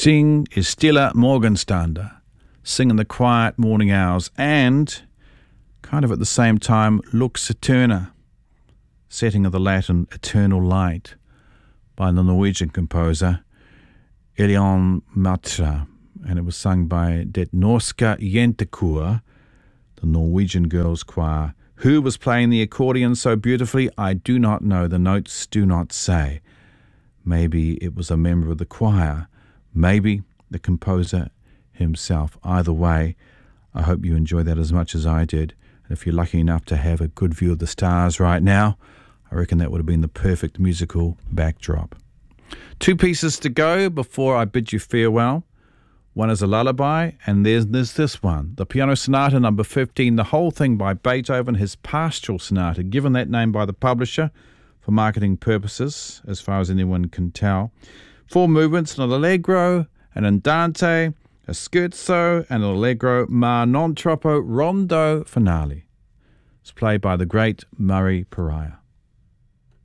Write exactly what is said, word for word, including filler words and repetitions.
Sing is Stille Morgenstande, sing in the quiet morning hours, and kind of at the same time, Lux Eterna, setting of the Latin Eternal Light by the Norwegian composer Elian Matra, and it was sung by Det Norske Jentekor, the Norwegian girls' choir. Who was playing the accordion so beautifully? I do not know. The notes do not say. Maybe it was a member of the choir. Maybe the composer himself. Either way, I hope you enjoy that as much as I did. And if you're lucky enough to have a good view of the stars right now, I reckon that would have been the perfect musical backdrop. Two pieces to go before I bid you farewell. One is a lullaby, and there's, there's this one, the Piano Sonata number fifteen, the whole thing by Beethoven, his Pastoral Sonata, given that name by the publisher for marketing purposes, as far as anyone can tell. Four movements, an allegro, an andante, a scherzo, and an allegro, ma non troppo rondo finale. It's played by the great Murray Pariah.